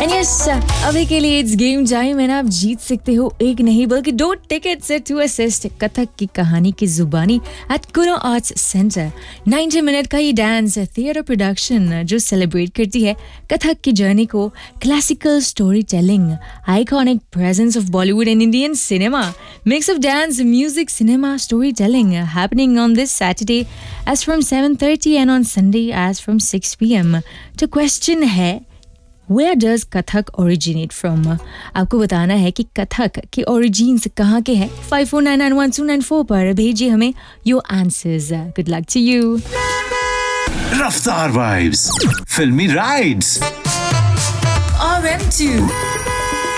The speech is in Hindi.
अभी के लिए इट्स गेम टाइम एंड आप जीत सकते हो एक नहीं बल्कि 2 टिकट्स टू असिस्ट कथक की कहानी की जुबानी एट कुनो आर्ट्स सेंटर। 90 मिनट का ये डांस थिएटर प्रोडक्शन जो सेलिब्रेट करती है कथक की जर्नी को, classical story telling, iconic presence of Bollywood and Indian cinema, mix of dance, music, cinema, story telling happening on this Saturday as from 7:30 and on Sunday as from 6 p.m. तो क्वेश्चन है, Where does Kathak originate from? आपको बताना है कि कथक के ओरिजिन्स कहाँ के हैं। 54991294 पर भेजिए हमें your answers. Good luck to you. रफ्तार वाइब्स, फिल्मी राइड्स, RM2